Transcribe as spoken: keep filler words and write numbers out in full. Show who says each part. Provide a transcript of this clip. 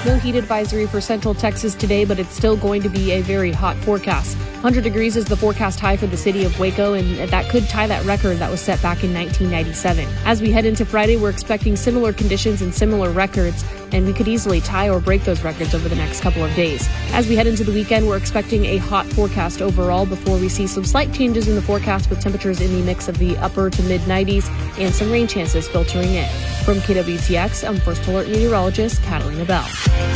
Speaker 1: No heat advisory for central Texas today, but it's still going to be a very hot forecast. one hundred degrees is the forecast high for the city of Waco, and that could tie that record that was set back in nineteen ninety-seven. As we head into Friday, we're expecting similar conditions and similar records, and we could easily tie or break those records over the next couple of days. As we head into the weekend, we're expecting a hot forecast overall before we see some slight changes in the forecast with temperatures in the mix of the upper to mid nineties and some rain chances filtering in. From K W T X, I'm First Alert meteorologist Catalina Bell.